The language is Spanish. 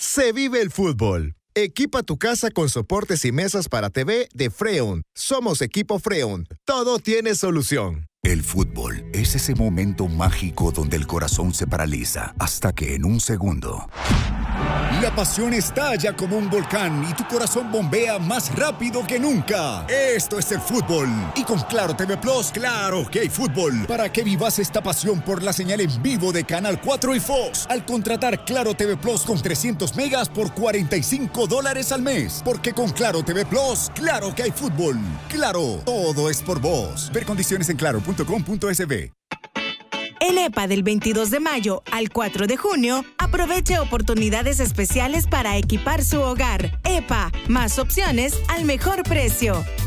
se vive el fútbol. Equipa tu casa con soportes y mesas para TV de Freon. Somos Equipo Freon. Todo tiene solución. El fútbol es ese momento mágico donde el corazón se paraliza hasta que en un segundo la pasión estalla como un volcán y tu corazón bombea más rápido que nunca. Esto es el fútbol. Y con Claro TV Plus, claro que hay fútbol. Para que vivas esta pasión por la señal en vivo de Canal 4 y Fox. Al contratar Claro TV Plus con 300 megas por $45 al mes. Porque con Claro TV Plus, claro que hay fútbol. Claro, todo es por vos. Ver condiciones en claro.com.sb. En EPA del 22 de mayo al 4 de junio, aproveche oportunidades especiales para equipar su hogar. EPA, más opciones al mejor precio.